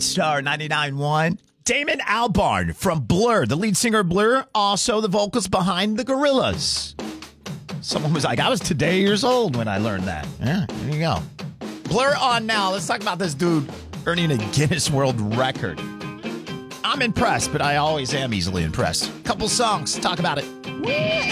Star 99.1. Damon Albarn from Blur, the lead singer of Blur, also the vocals behind the Gorillaz. Someone was like, I was today years old when I learned that. Yeah, there you go. Blur on now. Let's talk about this dude earning a Guinness World Record. I'm impressed, but I always am easily impressed. Couple songs. Talk about it.